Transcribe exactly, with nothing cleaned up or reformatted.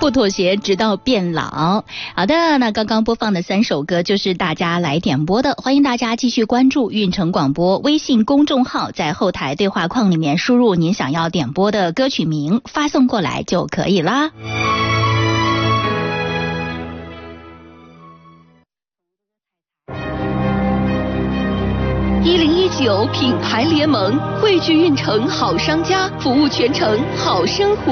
不妥协直到变老。好的，那刚刚播放的三首歌就是大家来点播的，欢迎大家继续关注运城广播微信公众号，在后台对话框里面输入您想要点播的歌曲名，发送过来就可以啦。一零一九品牌联盟汇聚运城好商家，服务全城好生活。